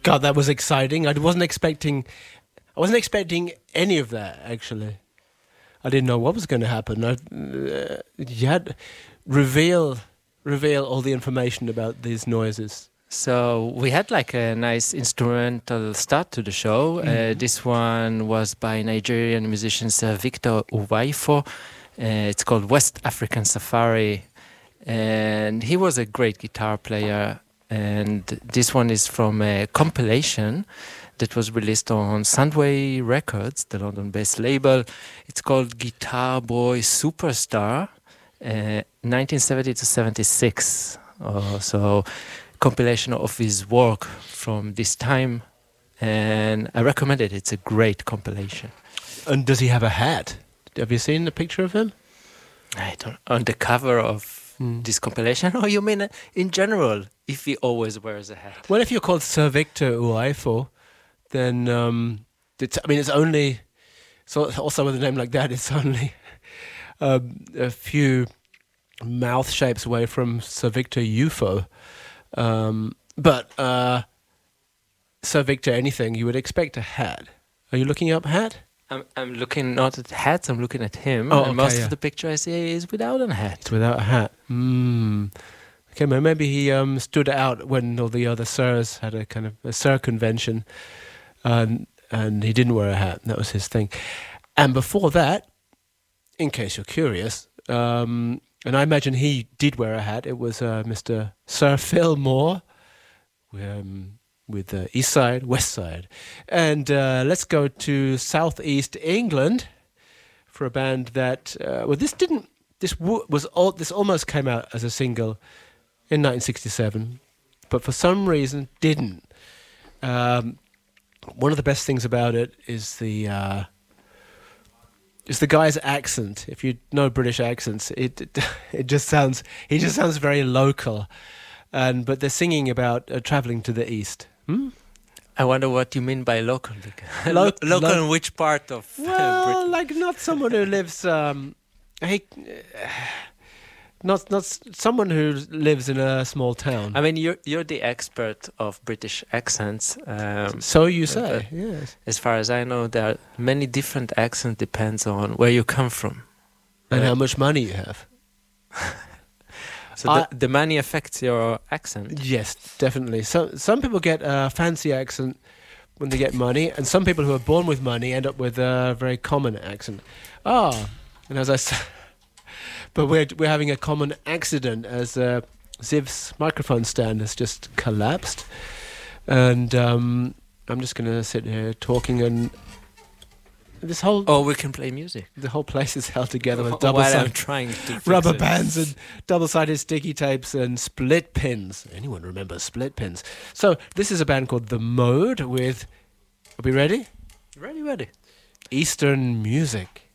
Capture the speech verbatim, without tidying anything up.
God, that was exciting. I wasn't expecting, I wasn't expecting any of that, actually. I didn't know what was going to happen. I, uh, you had reveal, reveal all the information about these noises. So we had like a nice instrumental start to the show. Mm-hmm. Uh, this one was by Nigerian musician Sir Victor Uwaifo. Uh, it's called West African Safari. And he was a great guitar player. And this one is from a compilation that was released on Soundway Records, the London-based label. It's called Guitar Boy Superstar, uh, nineteen seventy to seventy-six. Uh, so compilation of his work from this time. And I recommend it. It's a great compilation. And does he have a hat? Have you seen the picture of him? I don't. On the cover of Mm. this compilation? Oh, you mean in general, if he always wears a hat? Well, if you're called Sir Victor Uwaifo, then, um, it's, I mean, it's only, so also with a name like that, it's only um, a few mouth shapes away from Sir Victor Ufo. Um, but uh, Sir Victor anything, you would expect a hat. Are you looking up hat? I'm I'm looking not at hats, I'm looking at him. Oh, and okay, most yeah. of the picture I see is without a hat. It's without a hat. Mm. Okay, well, maybe he um, stood out when all the other sirs had a kind of a sir convention, um, and he didn't wear a hat. That was his thing. And before that, in case you're curious, um, and I imagine he did wear a hat, it was uh, Mister Sir Phil Moore, um, with uh, East Side, West Side. And uh, let's go to Southeast England for a band that, uh, well, this didn't, this w- was all, this almost came out as a single in nineteen sixty-seven, but for some reason didn't. Um, one of the best things about it is the uh, is the guy's accent. If you know British accents, it it, it just sounds he just sounds very local, and but they're singing about uh, traveling to the east. Hmm? I wonder what you mean by local. Lo- local lo- in which part of uh, Well, Britain? like not someone who lives. Um, he, not not s- someone who lives in a small town. I mean, you're you're the expert of British accents. Um, so you say, uh, yes. as far as I know, there are many different accents. Depends on where you come from And uh, how much money you have. So I- the, the money affects your accent. Yes, definitely. So some people get a fancy accent when they get money, and some people who are born with money end up with a very common accent. Ah, and as I said, but we're we're having a common accident as uh, Ziv's microphone stand has just collapsed, and um, I'm just going to sit here talking, and this whole Oh, we can play music. the whole place is held together with While double I'm sided trying to fix rubber it. bands and double-sided sticky tapes and split pins. Anyone remember split pins? So this is a band called The Mode with, are we ready? Ready, ready. Eastern Music.